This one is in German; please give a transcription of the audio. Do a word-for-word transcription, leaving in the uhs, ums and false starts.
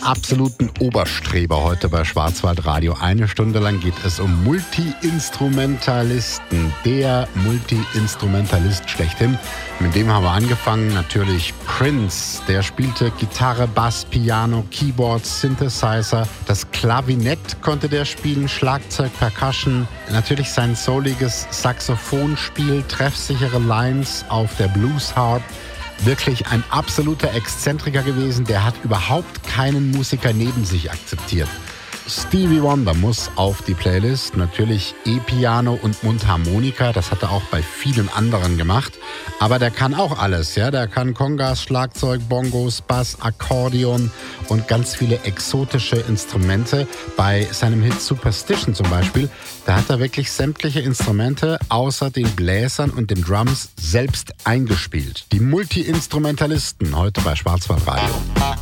absoluten Oberstreber heute bei Schwarzwaldradio. Eine Stunde lang geht es um Multi-Instrumentalisten. Der Multi-Instrumentalist schlechthin. Mit dem haben wir angefangen. Natürlich Prince. Der spielte Gitarre, Bass, Piano, Keyboard, Synthesizer. Das Klavinett konnte der spielen, Schlagzeug, Percussion. Natürlich sein souliges Saxophonspiel, treffsichere Lines auf der Blues-Harp. Wirklich ein absoluter Exzentriker gewesen, der hat überhaupt keinen Musiker neben sich akzeptiert. Stevie Wonder muss auf die Playlist, natürlich E-Piano und Mundharmonika, das hat er auch bei vielen anderen gemacht. Aber der kann auch alles, ja, der kann Congas, Schlagzeug, Bongos, Bass, Akkordeon und ganz viele exotische Instrumente. Bei seinem Hit Superstition zum Beispiel, da hat er wirklich sämtliche Instrumente außer den Bläsern und den Drums selbst eingespielt. Die Multi-Instrumentalisten heute bei Schwarzwaldradio.